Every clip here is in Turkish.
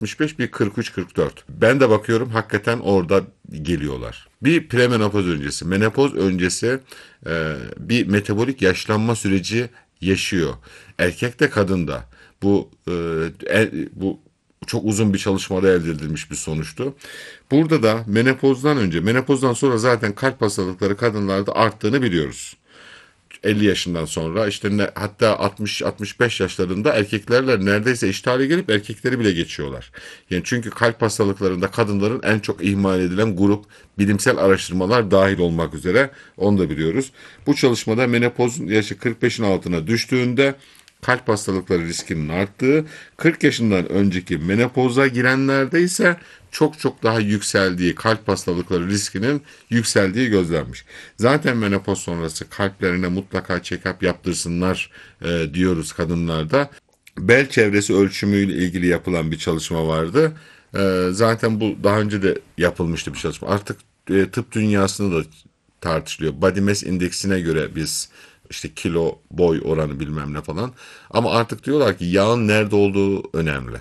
65, bir 43-44. Ben de bakıyorum hakikaten orada geliyorlar. Bir premenopoz öncesi, menopoz öncesi bir metabolik yaşlanma süreci yaşıyor. Erkek de kadın da. Bu çok uzun bir çalışmada elde edilmiş bir sonuçtu. Burada da menopozdan önce, menopozdan sonra zaten kalp hastalıkları kadınlarda arttığını biliyoruz. 50 yaşından sonra işte hatta 60-65 yaşlarında erkeklerle neredeyse eşit hale gelip erkekleri bile geçiyorlar. Yani çünkü kalp hastalıklarında kadınların en çok ihmal edilen grup, bilimsel araştırmalar dahil olmak üzere, onu da biliyoruz. Bu çalışmada menopoz yaşı 45'in altına düştüğünde kalp hastalıkları riskinin arttığı, 40 yaşından önceki menopoza girenlerde ise çok çok daha yükseldiği, kalp hastalıkları riskinin yükseldiği gözlenmiş. Zaten menopoz sonrası kalplerine mutlaka check-up yaptırsınlar diyoruz kadınlarda. Bel çevresi ölçümüyle ilgili yapılan bir çalışma vardı. Zaten bu daha önce de yapılmıştı bir çalışma. Artık tıp dünyasında da tartışılıyor. Body mass indeksine göre biz işte kilo, boy oranı bilmem ne falan. Ama artık diyorlar ki yağın nerede olduğu önemli.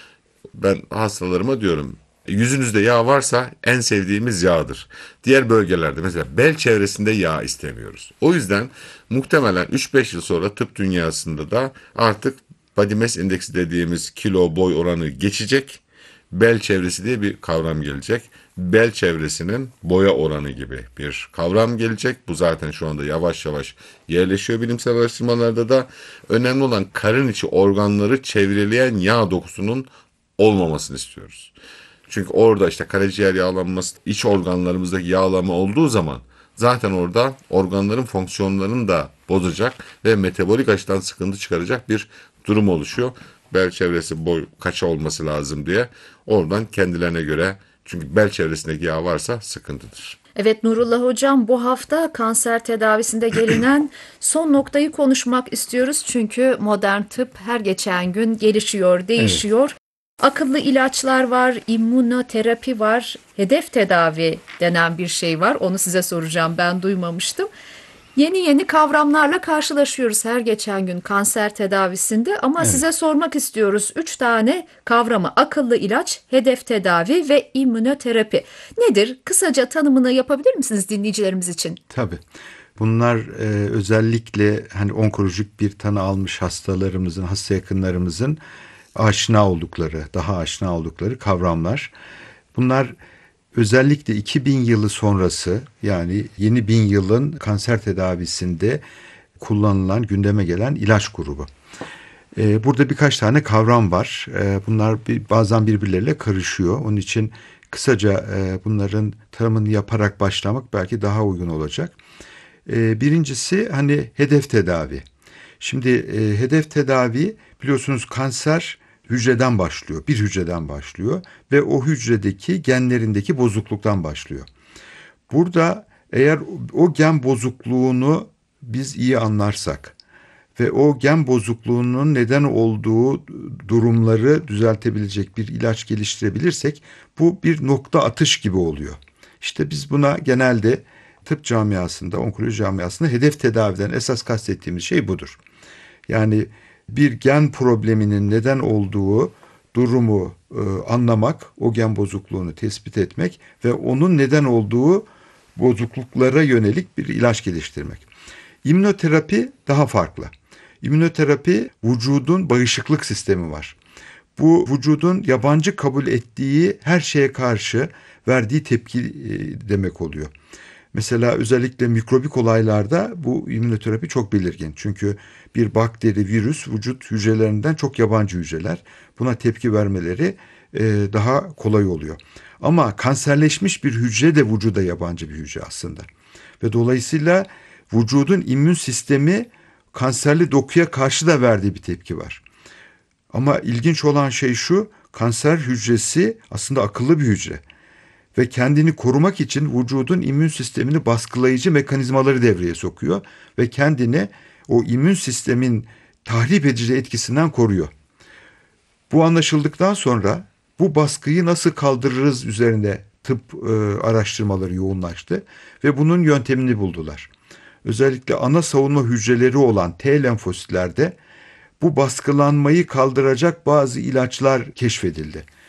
Ben hastalarıma diyorum, yüzünüzde yağ varsa en sevdiğimiz yağdır. Diğer bölgelerde mesela bel çevresinde yağ istemiyoruz. O yüzden muhtemelen 3-5 yıl sonra tıp dünyasında da artık body mass indeksi dediğimiz kilo, boy oranı geçecek. Bel çevresi diye bir kavram gelecek. Bel çevresinin boya oranı gibi bir kavram gelecek. Bu zaten şu anda yavaş yavaş yerleşiyor bilimsel araştırmalarda da. Önemli olan karın içi organları çevreleyen yağ dokusunun olmamasını istiyoruz. Çünkü orada işte karaciğer yağlanması, iç organlarımızdaki yağlama olduğu zaman zaten orada organların fonksiyonlarını da bozacak ve metabolik açıdan sıkıntı çıkaracak bir durum oluşuyor. Bel çevresi boy kaça olması lazım diye oradan kendilerine göre, çünkü bel çevresindeki yağ varsa sıkıntıdır. Evet Nurullah Hocam, bu hafta kanser tedavisinde gelinen son noktayı konuşmak istiyoruz. Çünkü modern tıp her geçen gün gelişiyor, Evet. değişiyor. Akıllı ilaçlar var, immünoterapi var, hedef tedavi denen bir şey var. Onu size soracağım, ben duymamıştım. Yeni yeni kavramlarla karşılaşıyoruz her geçen gün kanser tedavisinde ama Evet. size sormak istiyoruz. Üç tane kavramı: akıllı ilaç, hedef tedavi ve immünoterapi. Nedir? Kısaca tanımını yapabilir misiniz dinleyicilerimiz için? Tabii. Bunlar özellikle hani onkolojik bir tanı almış hastalarımızın, hasta yakınlarımızın aşina oldukları, daha aşina oldukları kavramlar. Bunlar özellikle 2000 yılı sonrası, yani yeni bin yılın kanser tedavisinde kullanılan, gündeme gelen ilaç grubu. Burada birkaç tane kavram var. Bunlar bazen birbirleriyle karışıyor. Onun için kısaca bunların tanımını yaparak başlamak belki daha uygun olacak. Birincisi hani hedef tedavi. Şimdi hedef tedavi, biliyorsunuz, kanser hücreden başlıyor. Bir hücreden başlıyor ve o hücredeki genlerindeki bozukluktan başlıyor. Burada eğer o gen bozukluğunu biz iyi anlarsak ve o gen bozukluğunun neden olduğu durumları düzeltebilecek bir ilaç geliştirebilirsek, bu bir nokta atış gibi oluyor. İşte biz buna genelde tıp camiasında, onkoloji camiasında hedef tedaviden esas kastettiğimiz şey budur. Yani bir gen probleminin neden olduğu durumu anlamak, o gen bozukluğunu tespit etmek ve onun neden olduğu bozukluklara yönelik bir ilaç geliştirmek. İmmünoterapi daha farklı. İmmünoterapi, vücudun bağışıklık sistemi var. Bu vücudun yabancı kabul ettiği her şeye karşı verdiği tepki demek oluyor. Mesela özellikle mikrobik olaylarda bu immünoterapi çok belirgin. Çünkü bir bakteri, virüs vücut hücrelerinden çok yabancı hücreler. Buna tepki vermeleri daha kolay oluyor. Ama kanserleşmiş bir hücre de vücuda yabancı bir hücre aslında. Ve dolayısıyla vücudun immün sistemi kanserli dokuya karşı da verdiği bir tepki var. Ama ilginç olan şey şu: kanser hücresi aslında akıllı bir hücre ve kendini korumak için vücudun immün sistemini baskılayıcı mekanizmaları devreye sokuyor ve kendini o immün sistemin tahrip edici etkisinden koruyor. Bu anlaşıldıktan sonra bu baskıyı nasıl kaldırırız üzerine tıp araştırmaları yoğunlaştı ve bunun yöntemini buldular. Özellikle ana savunma hücreleri olan T lenfositlerde bu baskılanmayı kaldıracak bazı ilaçlar keşfedildi.